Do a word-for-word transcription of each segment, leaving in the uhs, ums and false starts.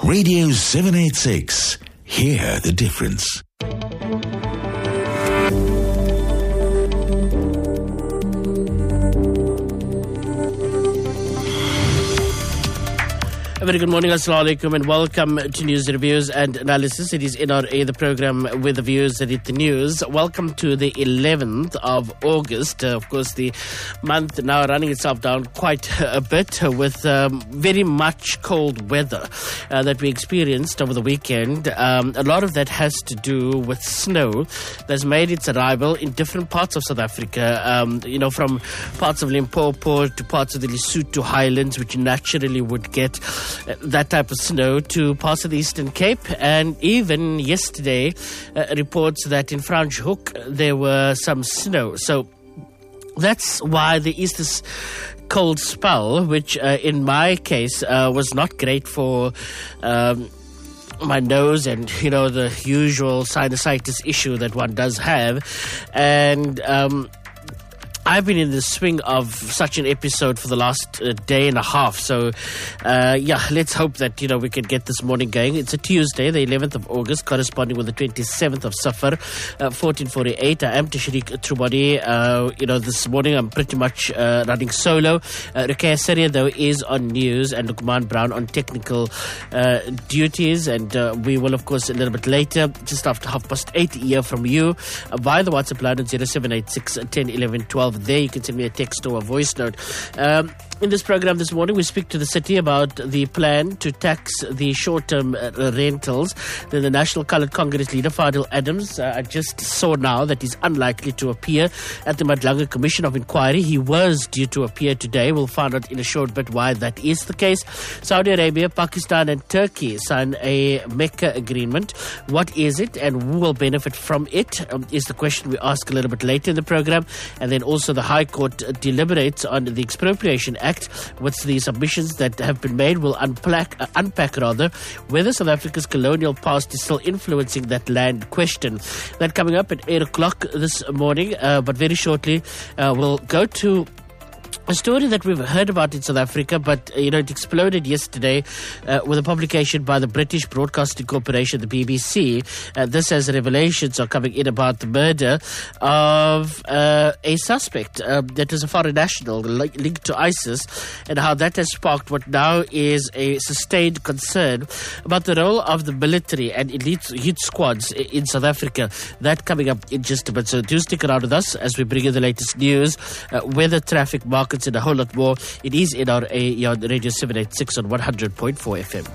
Radio seven eighty-six. Hear the difference. A very good morning, assalamu alaikum, and welcome to News Reviews and Analysis. It is N R A, the program with the views that hit the news. Welcome to the eleventh of August. Uh, of course, the month now running itself down quite a bit with um, very much cold weather uh, that we experienced over the weekend. Um, a lot of that has to do with snow that's made its arrival in different parts of South Africa, um, you know, from parts of Limpopo to parts of the Lesotho Highlands, which naturally would get that type of snow, to parts of the Eastern Cape, and even yesterday uh, reports that in Franschhoek there were some snow. So that's why the Easter cold spell, which uh, in my case uh, was not great for um, my nose and, you know, the usual sinusitis issue that one does have. And um I've been in the swing of such an episode for the last uh, day and a half. So, uh, yeah, let's hope that, you know, we can get this morning going. It's a Tuesday, the eleventh of August, corresponding with the twenty-seventh of Safar, uh, fourteen forty-eight. I am Tashriq Trubani. Uh, you know, this morning I'm pretty much uh, running solo. Uh, Ruqayya Saria, though, is on news, and Lukman Brown on technical uh, duties. And uh, we will, of course, a little bit later, just after half past eight, hear from you uh, via the WhatsApp line on zero seven eight six, one zero, one one, one two. There you can send me a text or a voice note. Um, in this program this morning, we speak to the city about the plan to tax the short-term uh, rentals. Then the National Coloured Congress leader, Fadil Adams, uh, I just saw now that he's unlikely to appear at the Madlanga Commission of Inquiry. He was due to appear today. We'll find out in a short bit why that is the case. Saudi Arabia, Pakistan and Turkey sign a Mecca agreement. What is it and who will benefit from it um, is the question we ask a little bit later in the program. And then also the High Court deliberates on the Expropriation Act. What's the submissions that have been made? We'll unpack, uh, unpack rather, whether South Africa's colonial past is still influencing that land question. That coming up at eight o'clock this morning. Uh, but very shortly, uh, we'll go to a story that we've heard about in South Africa, but, uh, you know, it exploded yesterday uh, with a publication by the British Broadcasting Corporation, the B B C. Uh, this as revelations are coming in about the murder of uh, a suspect uh, that is a foreign national li- linked to ISIS, and how that has sparked what now is a sustained concern about the role of the military and elite hit squads in South Africa. That coming up in just a bit. So do stick around with us as we bring you the latest news, uh, weather, traffic, market, and a whole lot more. It is N R A on Radio seven eighty-six on one hundred point four F M.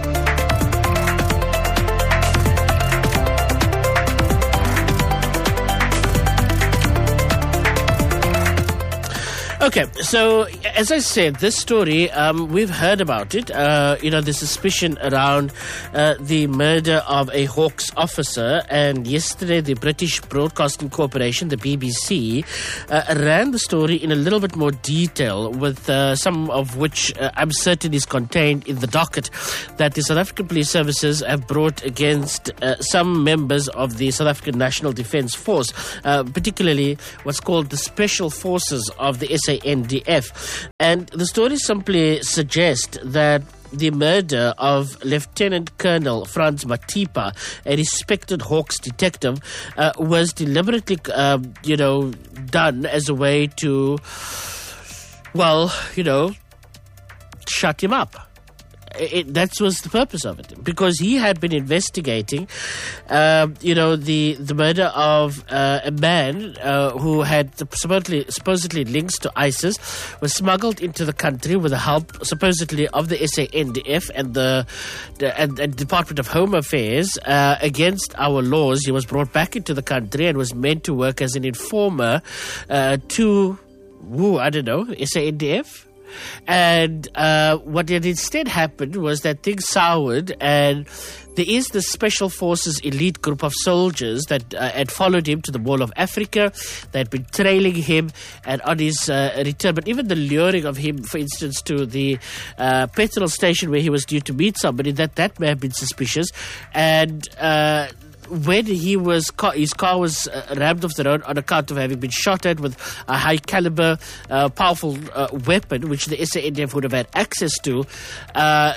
Okay, so as I said, this story, um, we've heard about it, uh, you know, the suspicion around uh, the murder of a Hawks officer. And yesterday, the British Broadcasting Corporation, the B B C, uh, ran the story in a little bit more detail, with uh, some of which uh, I'm certain is contained in the docket that the South African Police Services have brought against uh, some members of the South African National Defence Force, uh, particularly what's called the Special Forces of the S A N D F. And the story simply suggests that the murder of Lieutenant Colonel Franz Matipa, a respected Hawks detective, uh, was deliberately, uh, you know, done as a way to, well, you know, shut him up. It, that was the purpose of it, because he had been investigating, uh, you know, the the murder of uh, a man uh, who had supposedly supposedly links to ISIS, was smuggled into the country with the help supposedly of the S A N D F and the, the and, and Department of Home Affairs. Uh, against our laws, he was brought back into the country and was meant to work as an informer uh, to, woo, I don't know, S A N D F. And uh, what had instead happened was that things soured, and there is this Special Forces elite group of soldiers that uh, had followed him to the Wall of Africa. They had been trailing him, and on his uh, return, but even the luring of him, for instance, to the uh, petrol station where he was due to meet somebody, that that may have been suspicious. And uh, when he was, his car was uh, rammed off the road on account of having been shot at with a high caliber, uh, powerful uh, weapon, which the S A N D F would have had access to. Uh,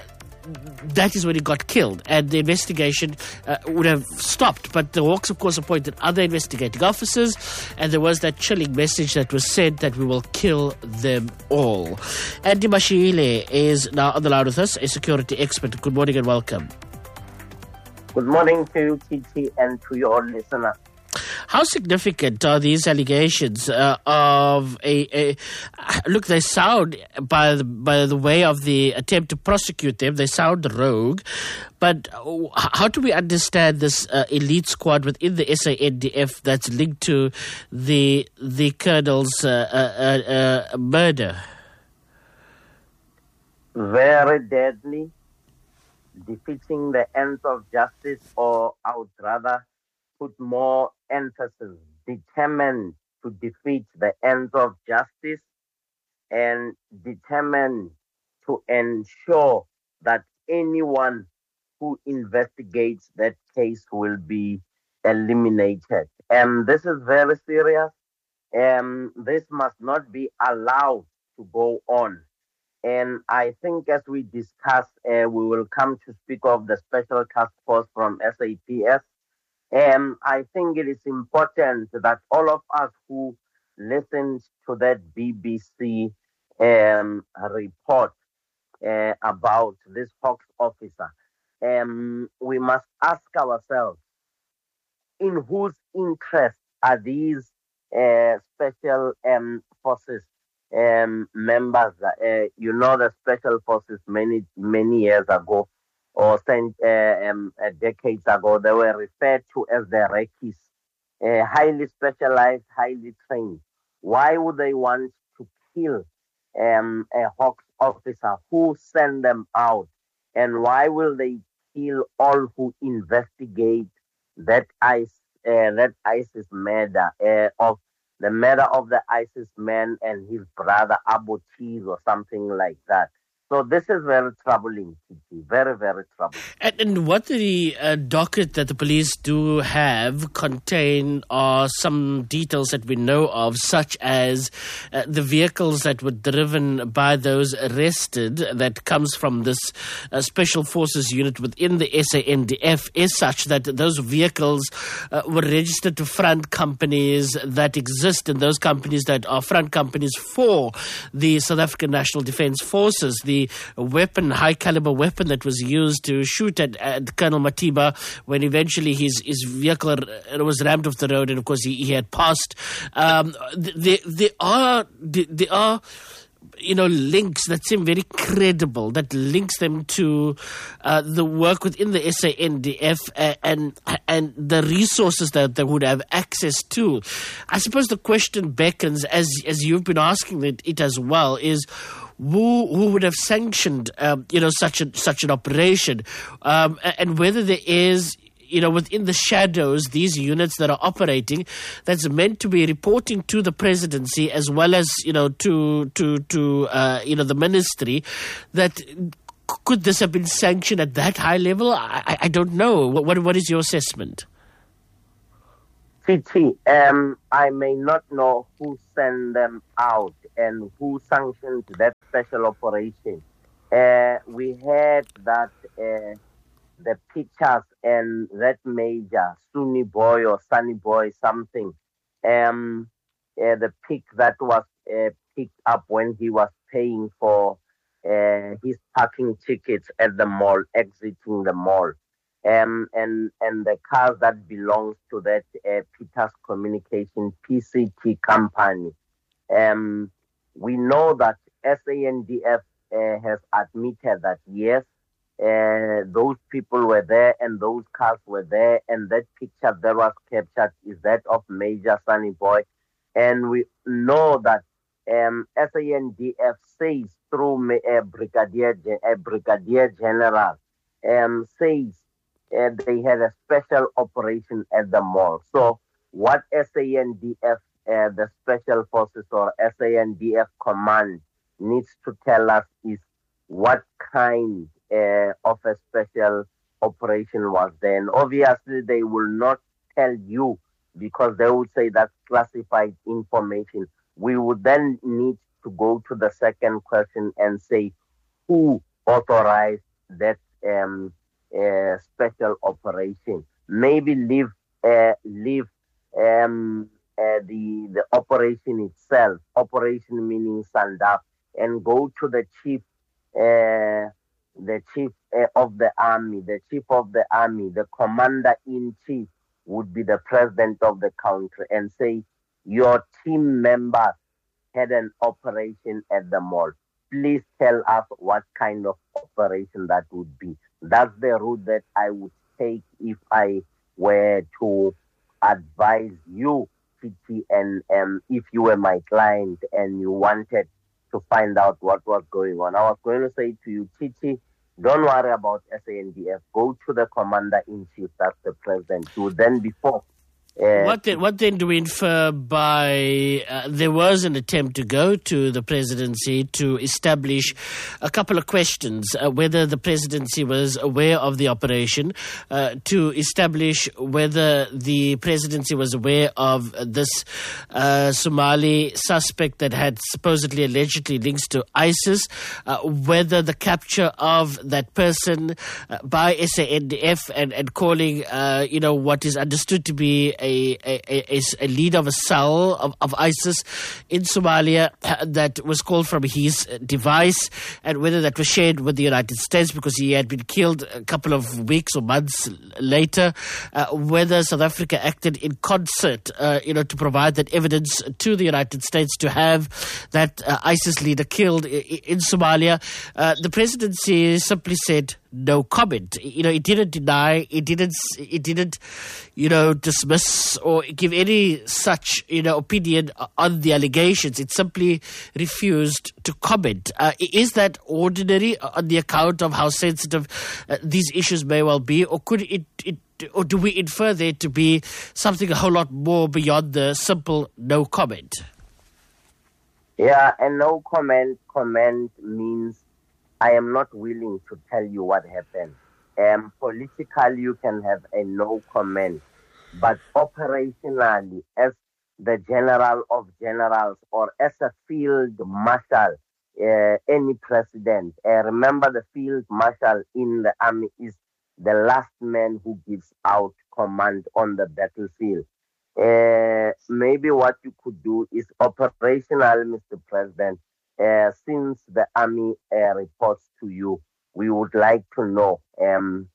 that is when he got killed, and the investigation uh, would have stopped. But the Hawks, of course, appointed other investigating officers, and there was that chilling message that was sent that we will kill them all. Andy Mashile is now on the line with us, a security expert. Good morning and welcome. Good morning to you, T T, and to your listener. How significant are these allegations uh, of a, a look? They sound, by the, by the way of the attempt to prosecute them, they sound rogue. But how do we understand this uh, elite squad within the S A N D F that's linked to the the colonel's uh, uh, uh, murder? Very deadly, defeating the ends of justice, or I would rather put more emphasis, determined to defeat the ends of justice and determined to ensure that anyone who investigates that case will be eliminated. And this is very serious. Um, this must not be allowed to go on. And I think as we discuss, uh, we will come to speak of the Special Task Force from S A P S. Um, I think it is important that all of us who listened to that B B C um, report uh, about this Hawks officer, um, we must ask ourselves, in whose interest are these uh, special um, forces um, members? Uh, you know, the special forces many, many years ago, or uh, um, uh, decades ago, they were referred to as the Rekis, uh, highly specialized, highly trained. Why would they want to kill um, a Hawks officer? Who sent them out? And why will they kill all who investigate that ICE, uh, that ISIS murder, uh, of the murder of the ISIS man and his brother Abu Cheese or something like that? So this is very troubling, very, very troubling. And, and what the uh, docket that the police do have contain are some details that we know of, such as uh, the vehicles that were driven by those arrested, that comes from this uh, Special Forces unit within the S A N D F, is such that those vehicles uh, were registered to front companies that exist, and those companies that are front companies for the South African National Defence Forces. The The weapon, high caliber weapon that was used to shoot at, at Colonel Matiba when eventually his, his vehicle was rammed off the road, and of course he, he had passed. Um, there, there are, there are, you know, links that seem very credible, that links them to uh, the work within the S A N D F and, and and the resources that they would have access to. I suppose the question beckons, as as you've been asking it, it as well, is who who would have sanctioned um, you know such a, such an operation, um, and whether there is, you know, within the shadows, these units that are operating, that's meant to be reporting to the presidency as well as, you know, to to to uh, you know the ministry. That could this have been sanctioned at that high level? I, I don't know. What, what what is your assessment? T T, um, I may not know who sent them out and who sanctioned that special operation. Uh, we heard that uh, the pictures and that major, Sunny Boy or Sunny Boy something, um, uh, the pic that was uh, picked up when he was paying for uh, his parking tickets at the mall, exiting the mall. Um, and and the cars that belongs to that uh, Peters Communication P C T company. Um, we know that S A N D F uh, has admitted that yes, uh, those people were there and those cars were there, and that picture that was captured is that of Major Sunny Boy. And we know that um, S A N D F says through a uh, brigadier, a brigadier general, um, says Uh, they had a special operation at the mall. So what S A N D F, uh, the Special Forces or S A N D F command needs to tell us is what kind uh, of a special operation was there. And obviously they will not tell you because they would say that's classified information. We would then need to go to the second question and say who authorized that um, uh, special operation. Maybe leave uh, leave um, uh, the the operation itself, operation meaning Sandap, and go to the chief, uh, the chief uh, of the army, the chief of the army, the commander in chief would be the president of the country, and say your team members had an operation at the mall. Please tell us what kind of operation that would be. That's the route that I would take if I were to advise you, Titi, and um, if you were my client and you wanted to find out what was going on. I was going to say to you, Titi, don't worry about S A N D F. Go to the commander-in-chief, that's the president. You then before. Uh, what then? What then do we infer by uh, there was an attempt to go to the presidency to establish a couple of questions: uh, whether the presidency was aware of the operation, uh, to establish whether the presidency was aware of this uh, Somali suspect that had supposedly allegedly links to ISIS, uh, whether the capture of that person uh, by S A N D F and and calling uh, you know what is understood to be A, a, a, a leader of a cell of, of ISIS in Somalia uh, that was called from his device, and whether that was shared with the United States because he had been killed a couple of weeks or months later, uh, whether South Africa acted in concert uh, you know, to provide that evidence to the United States to have that uh, ISIS leader killed in, in Somalia. Uh, the presidency simply said no comment. You know, it didn't deny, it didn't, it didn't, you know, dismiss or give any such, you know, opinion on the allegations. It simply refused to comment. Uh, is that ordinary on the account of how sensitive uh, these issues may well be, or could it, it, or do we infer there to be something a whole lot more beyond the simple no comment? Yeah, and no comment, comment means I am not willing to tell you what happened. Um, politically, you can have a no comment, but operationally, as the general of generals or as a field marshal, uh, any president, uh, remember the field marshal in the army is the last man who gives out command on the battlefield. Uh, maybe what you could do is operational, Mister President. Uh, since the army uh, reports to you, we would like to know um,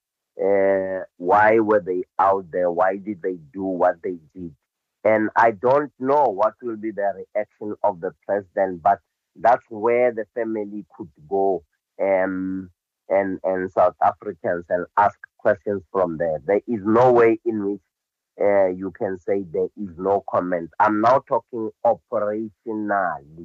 uh, why were they out there? Why did they do what they did? And I don't know what will be the reaction of the president, but that's where the family could go um, and, and South Africans and ask questions from there. There is no way in which uh, you can say there is no comment. I'm now talking operationally.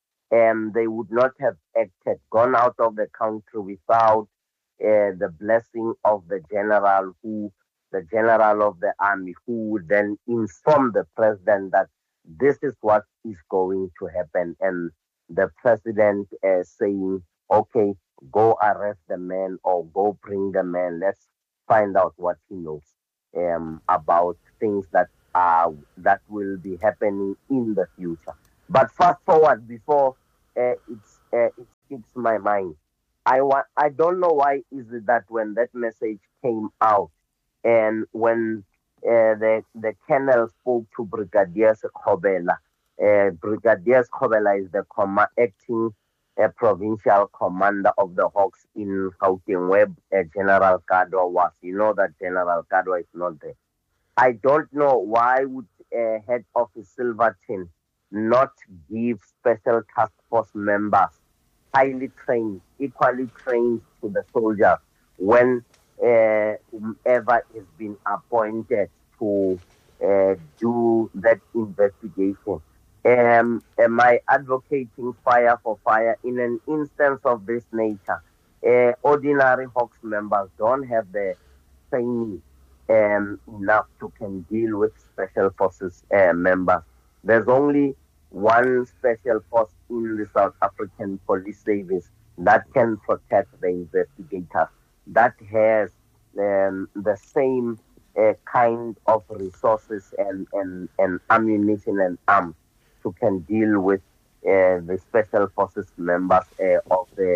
And they would not have acted, gone out of the country without uh, the blessing of the general, who, the general of the army, who would then inform the president that this is what is going to happen. And the president uh, saying, okay, go arrest the man or go bring the man. Let's find out what he knows um, about things that are, that will be happening in the future. But fast forward before uh, it's uh, it skips my mind. I want. I don't know why is it that when that message came out, and when uh, the the colonel spoke to Brigadier Khobela, uh, Brigadier Khobela is the com- acting uh, provincial commander of the Hawks in Gauteng, where uh, General Kadwa was. You know that General Kadwa is not there. I don't know why would uh, Head Office Silverton not give special task force members, highly trained, equally trained to the soldiers, when uh, whomever is being appointed to uh, do that investigation. Um, am I advocating fire for fire? In an instance of this nature, uh, ordinary Hawks members don't have the training um, enough to can deal with special forces uh, members. There's only one special force in the South African Police Service that can protect the investigators, that has um, the same uh, kind of resources and, and, and ammunition and arms to can deal with uh, the special forces members uh, of the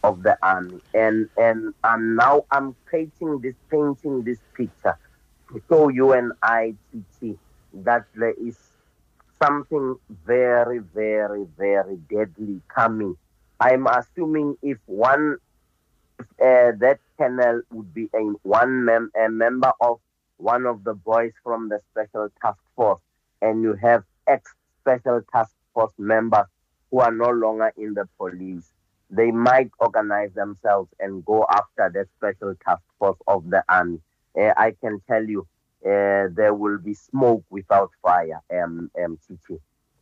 of the army. And and and now I'm creating this, painting this picture to show you and I, T T, that there is something very, very, very deadly coming. I'm assuming if one, if, uh, that colonel would be a one mem- a member of one of the boys from the Special Task Force, and you have ex-Special Task Force members who are no longer in the police, they might organize themselves and go after the Special Task Force of the army. Uh, I can tell you, uh, there will be smoke without fire, um, um, T T.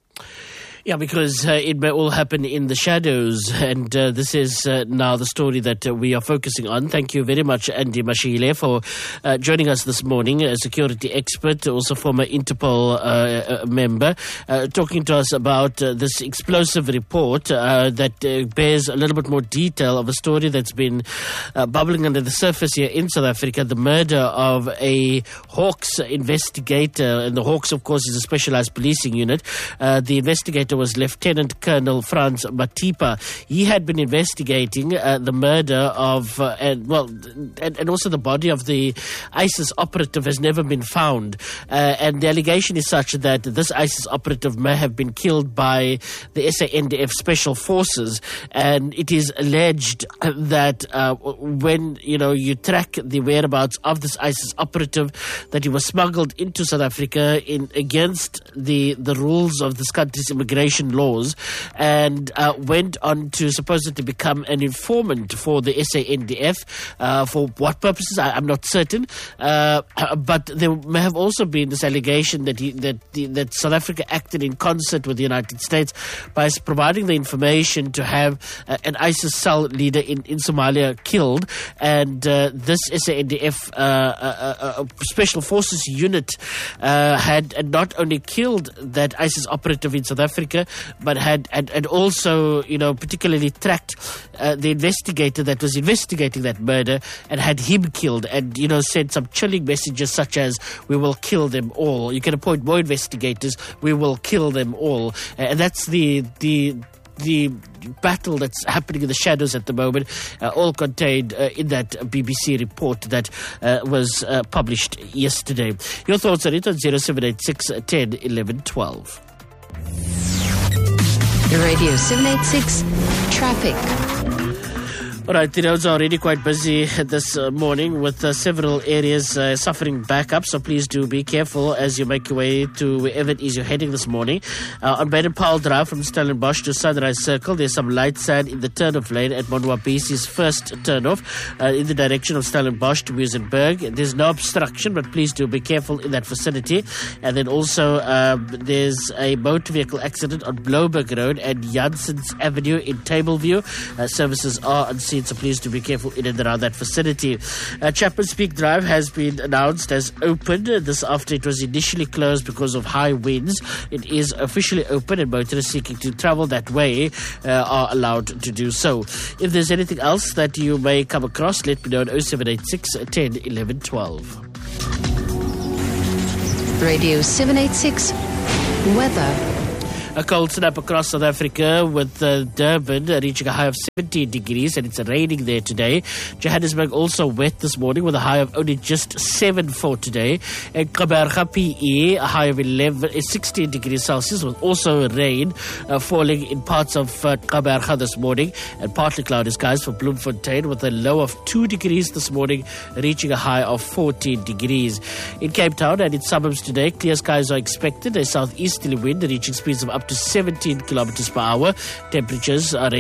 Yeah, because uh, it may all happen in the shadows, and uh, this is uh, now the story that uh, we are focusing on. Thank you very much, Andy Mashile, for uh, joining us this morning, a security expert, also former Interpol uh, uh, member, uh, talking to us about uh, this explosive report uh, that uh, bears a little bit more detail of a story that's been uh, bubbling under the surface here in South Africa, the murder of a Hawks investigator, and the Hawks, of course, is a specialized policing unit. Uh, the investigator was Lieutenant Colonel Franz Matipa. He had been investigating uh, the murder of, uh, and well, and, and also the body of the ISIS operative has never been found. Uh, and the allegation is such that this ISIS operative may have been killed by the S A N D F Special Forces. And it is alleged that uh, when, you know, you track the whereabouts of this ISIS operative, that he was smuggled into South Africa in against the, the rules of this country's immigration laws, and uh, went on to supposedly become an informant for the S A N D F. Uh, for what purposes, I, I'm not certain. Uh, but there may have also been this allegation that he, that the, that South Africa acted in concert with the United States by providing the information to have uh, an ISIS cell leader in, in Somalia killed, and uh, this S A N D F uh, uh, uh, Special Forces unit uh, had not only killed that ISIS operative in South Africa, but had and, and also, you know, particularly tracked uh, the investigator that was investigating that murder and had him killed, and, you know, sent some chilling messages such as, "We will kill them all. You can appoint more investigators. We will kill them all." Uh, and that's the the the battle that's happening in the shadows at the moment, uh, all contained uh, in that B B C report that uh, was uh, published yesterday. Your thoughts on it on zero seven eight six, one zero, one one, one two. Radio seven eight six Traffic. All right, the roads are already quite busy this uh, morning with uh, several areas uh, suffering backup, so please do be careful as you make your way to wherever it is you're heading this morning. Uh, on Baden-Powell Drive from Stellenbosch to Sunrise Circle, there's some light sand in the turn-off lane at Monwabisi's first turn-off uh, in the direction of Stellenbosch to Muizenberg. There's no obstruction, but please do be careful in that vicinity. And then also um, there's a motor vehicle accident on Bloberg Road and Janssens Avenue in Tableview. Uh, services are on scene, so please do be careful in and around that vicinity. Uh, Chapman's Peak Drive has been announced as open this after it was initially closed because of high winds. It is officially open, and motorists seeking to travel that way uh, are allowed to do so. If there's anything else that you may come across, let me know on oh seven eight six, one zero, one one, one two. Radio seven eight six Weather. A cold snap across South Africa with uh, Durban reaching a high of seventeen degrees, and it's raining there today. Johannesburg also wet this morning with a high of only just seven for today. And Gqeberha P E, a high of eleven, sixteen degrees Celsius, with also rain uh, falling in parts of uh, Gqeberha this morning, and partly cloudy skies for Bloemfontein with a low of two degrees this morning, reaching a high of fourteen degrees. In Cape Town and its suburbs today, clear skies are expected. A southeasterly wind reaching speeds of up to seventeen kilometers per hour. Temperatures are